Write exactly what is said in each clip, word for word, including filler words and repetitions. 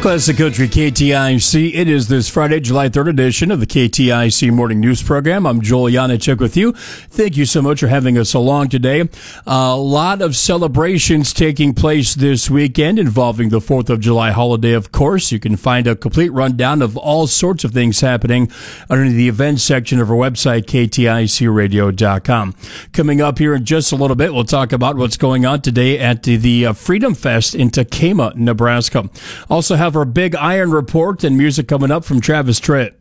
Classic Country K T I C. It is this Friday, July third edition of the K T I C Morning News Program. I'm Joel Yanachek with you. Thank you so much for having us along today. A lot of celebrations taking place this weekend involving the fourth of July holiday, of course. You can find a complete rundown of all sorts of things happening under the events section of our website, K T I C radio dot com. Coming up here in just a little bit, we'll talk about what's going on today at the, the Freedom Fest in Tekamah, Nebraska. Also have our Big Iron Report and music coming up from Travis Tritt.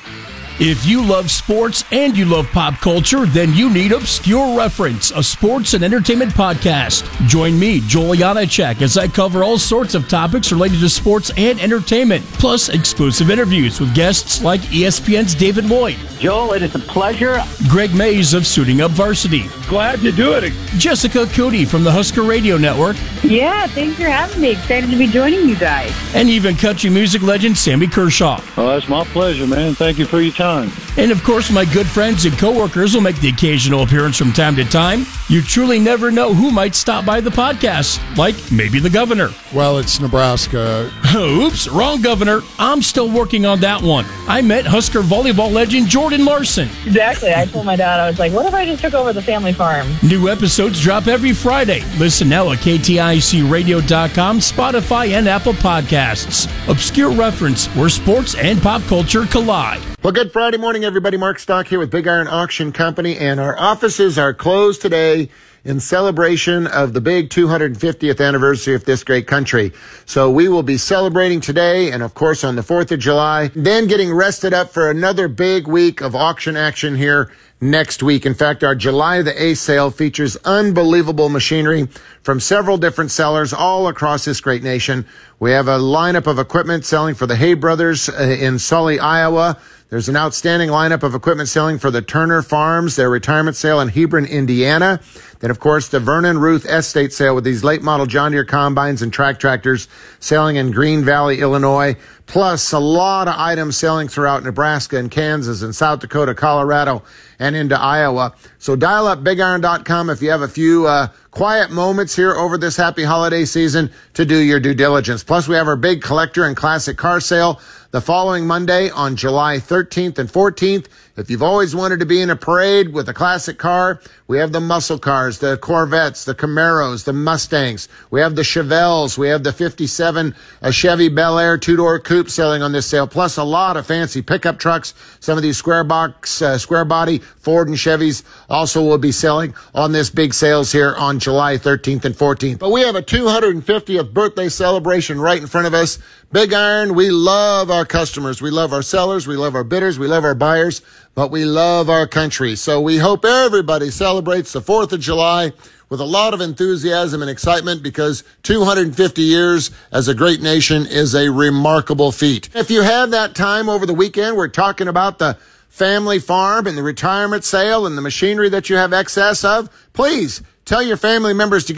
If you love sports and you love pop culture, then you need Obscure Reference, a sports and entertainment podcast. Join me, Joel Yanachek, as I cover all sorts of topics related to sports and entertainment, plus exclusive interviews with guests like E S P N's David Lloyd. Joel, it is a pleasure. Greg Mays of Suiting Up Varsity. Glad to do it. Jessica Cootie from the Husker Radio Network. Yeah, thanks for having me. Excited to be joining you guys. And even country music legend Sammy Kershaw. Well, that's my pleasure, man. Thank you for your time. And of course, my good friends and coworkers will make the occasional appearance from time to time. You truly never know who might stop by the podcast, like maybe the governor. Well, it's Nebraska. Oops, wrong governor. I'm still working on that one. I met Husker volleyball legend Jordan Larson. Exactly. I told my dad, I was like, what if I just took over the family farm? New episodes drop every Friday. Listen now at K T I C radio dot com, Spotify, and Apple Podcasts. Obscure Reference, where sports and pop culture collide. Well, good Friday morning, everybody. Mark Stock here with Big Iron Auction Company, and our offices are closed today in celebration of the big two hundred fiftieth anniversary of this great country. So we will be celebrating today and, of course, on the fourth of July, then getting rested up for another big week of auction action here next week. In fact, our July the eighth sale features unbelievable machinery from several different sellers all across this great nation. We have a lineup of equipment selling for the Hay Brothers uh, in Sully, Iowa. There's an outstanding lineup of equipment selling for the Turner Farms, their retirement sale in Hebron, Indiana. Then, of course, the Vernon Ruth Estate sale with these late model John Deere combines and track tractors selling in Green Valley, Illinois. Plus, a lot of items selling throughout Nebraska and Kansas and South Dakota, Colorado, and into Iowa. So dial up big iron dot com if you have a few uh, quiet moments here over this happy holiday season to do your due diligence. Plus, we have our big collector and classic car sale the following Monday on July thirteenth and fourteenth. If you've always wanted to be in a parade with a classic car, we have the muscle cars, the Corvettes, the Camaros, the Mustangs. We have the Chevelles. We have the fifty-seven uh, Chevy Bel Air two-door coupe selling on this sale, plus a lot of fancy pickup trucks. Some of these square box, uh, square body Ford and Chevys also will be selling on this big sales here on July thirteenth and fourteenth. But we have a two hundred fiftieth birthday celebration right in front of us. Big Iron, we love our customers. We love our sellers. We love our bidders. We love our buyers. But we love our country. So we hope everybody celebrates the fourth of July with a lot of enthusiasm and excitement, because two hundred fifty years as a great nation is a remarkable feat. If you have that time over the weekend, we're talking about the family farm and the retirement sale and the machinery that you have excess of. Please tell your family members to